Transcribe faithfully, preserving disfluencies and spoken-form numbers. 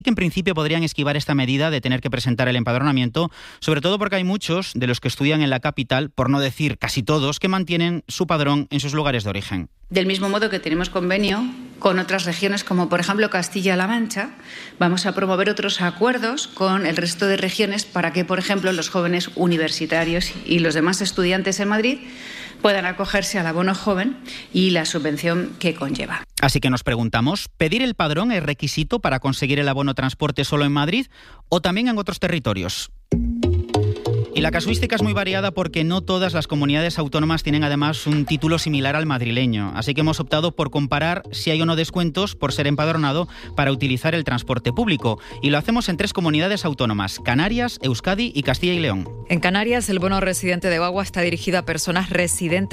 que en principio podrían esquivar esta medida de tener que presentar el empadronamiento, sobre todo porque hay muchos de los que estudian en la capital, por no decir casi todos, que mantienen su padrón en sus lugares de origen. Del mismo modo que tenemos convenio con otras regiones, como por ejemplo Castilla-La Mancha, vamos a promover otros acuerdos con el resto de regiones para que, por ejemplo, los jóvenes universitarios y los demás estudiantes en Madrid puedan acogerse al abono joven y la subvención que conlleva. Así que nos preguntamos, ¿pedir el padrón es requisito para conseguir el abono transporte solo en Madrid o también en otros territorios? Y la casuística es muy variada porque no todas las comunidades autónomas tienen además un título similar al madrileño. Así que hemos optado por comparar si hay o no descuentos por ser empadronado para utilizar el transporte público. Y lo hacemos en tres comunidades autónomas: Canarias, Euskadi y Castilla y León. En Canarias, el bono residente de Bagua está dirigido a personas residentes